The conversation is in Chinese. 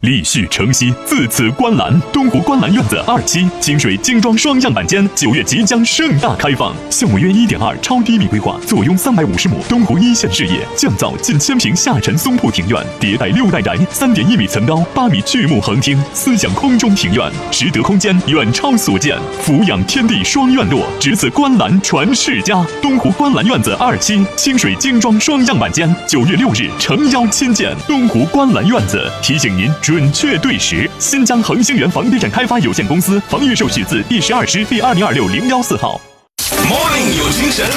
立续承熙，自此观澜。东湖观澜院子2期清水精装双样板间9月即将盛大开放，项目约1.2超低密规划，坐拥350亩东湖一线视野，降噪近1000平下沉松铺庭院，迭代6代宅，3.1米层高，8米巨幕横厅，思想空中庭院，实得空间远超所见，俯仰天地双院落，值此观澜传世家。东湖观澜院子2期清水精装双样板间9月6日诚邀亲见。东湖观澜院子提醒您准确对时。新疆恒星源房地产开发有限公司房预售许字第12师第20260114号。 Morning 有精神。